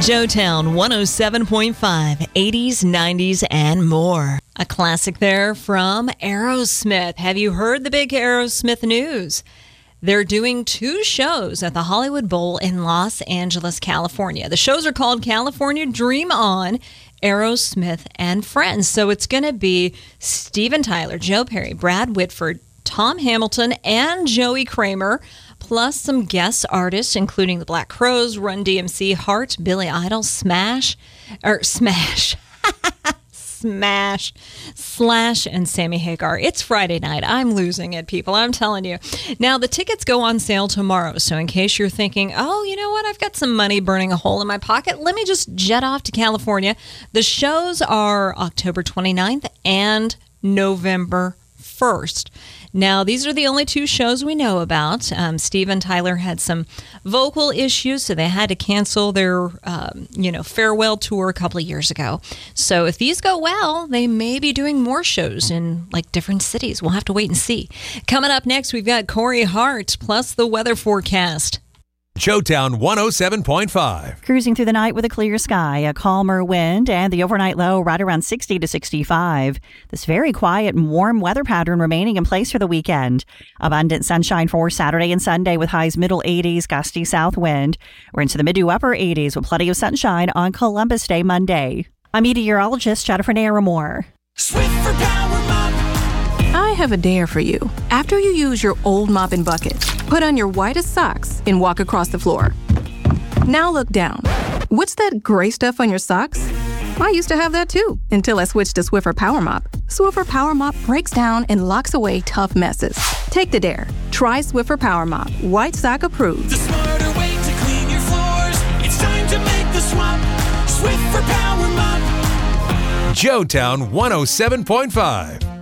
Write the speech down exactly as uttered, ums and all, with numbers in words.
Joetown one oh seven point five, eighties, nineties, and more. A classic there from Aerosmith. Have you heard the big Aerosmith news? They're doing two shows at the Hollywood Bowl in Los Angeles, California. The shows are called California Dream On, Aerosmith, and Friends. So it's going to be Steven Tyler, Joe Perry, Brad Whitford, Tom Hamilton, and Joey Kramer, plus some guest artists, including the Black Crowes, Run D M C, Heart, Billy Idol, Smash, or Smash, Smash, Slash, and Sammy Hagar. It's Friday night. I'm losing it, people. I'm telling you. Now, the tickets go on sale tomorrow, so in case you're thinking, oh, you know what, I've got some money burning a hole in my pocket, let me just jet off to California. The shows are October twenty-ninth and November first. Now, these are the only two shows we know about. Um, Steven Tyler had some vocal issues, so they had to cancel their, um, you know, farewell tour a couple of years ago. So if these go well, they may be doing more shows in, like, different cities. We'll have to wait and see. Coming up next, we've got Corey Hart, plus the weather forecast. Joetown one oh seven point five. Cruising through the night with a clear sky, a calmer wind, and the overnight low right around sixty to sixty-five. This very quiet and warm weather pattern remaining in place for the weekend. Abundant sunshine for Saturday and Sunday with highs middle eighties, gusty south wind. We're into the mid to upper eighties with plenty of sunshine on Columbus Day Monday. I'm meteorologist Jennifer Naramore. Swiffer Power Mop. I have a dare for you. After you use your old mop and bucket, put on your whitest socks and walk across the floor. Now look down. What's that gray stuff on your socks? I used to have that too, until I switched to Swiffer Power Mop. Swiffer Power Mop breaks down and locks away tough messes. Take the dare. Try Swiffer Power Mop. White sock approved. The smarter way to clean your floors. It's time to make the swap. Swiffer Power Mop. Joetown one oh seven point five.